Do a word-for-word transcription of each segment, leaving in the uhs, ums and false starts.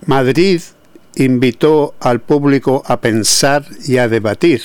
Madrid invitó al público a pensar y a debatir.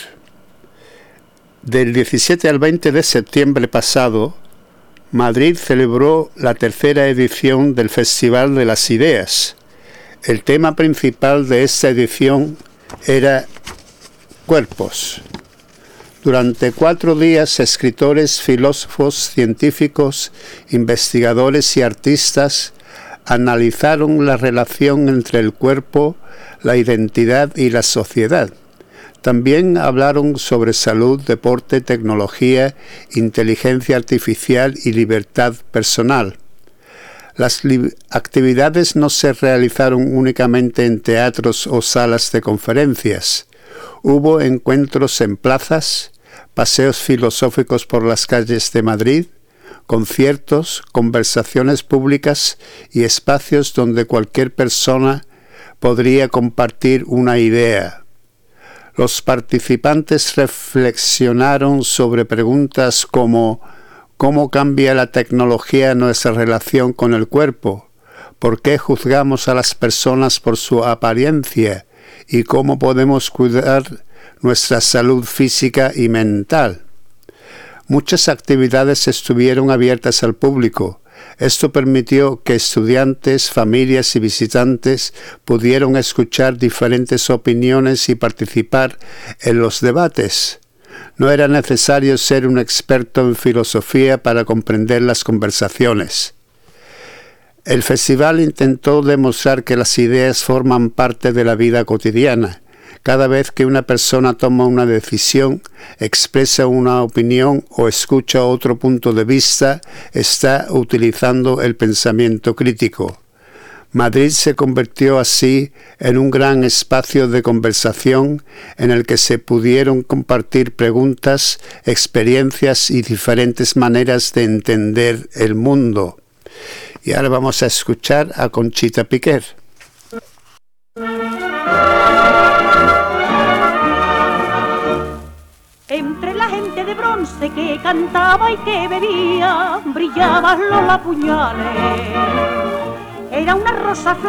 Del diecisiete al veinte de septiembre pasado, Madrid celebró la tercera edición del Festival de las Ideas. El tema principal de esta edición era cuerpos. Durante cuatro días, escritores, filósofos, científicos, investigadores y artistas analizaron la relación entre el cuerpo, la identidad y la sociedad. También hablaron sobre salud, deporte, tecnología, inteligencia artificial y libertad personal. Las actividades no se realizaron únicamente en teatros o salas de conferencias. Hubo encuentros en plazas, paseos filosóficos por las calles de Madrid, conciertos, conversaciones públicas y espacios donde cualquier persona podría compartir una idea. Los participantes reflexionaron sobre preguntas como ¿cómo cambia la tecnología nuestra relación con el cuerpo? ¿Por qué juzgamos a las personas por su apariencia? ¿Y cómo podemos cuidar nuestra salud física y mental? Muchas actividades estuvieron abiertas al público. Esto permitió que estudiantes, familias y visitantes pudieran escuchar diferentes opiniones y participar en los debates. No era necesario ser un experto en filosofía para comprender las conversaciones. El festival intentó demostrar que las ideas forman parte de la vida cotidiana. Cada vez que una persona toma una decisión, expresa una opinión o escucha otro punto de vista, está utilizando el pensamiento crítico. Madrid se convirtió así en un gran espacio de conversación en el que se pudieron compartir preguntas, experiencias y diferentes maneras de entender el mundo. Y ahora vamos a escuchar a Conchita Piquer. Entre la gente de bronce que cantaba y que bebía, brillaban los puñales. Era una rosa flaca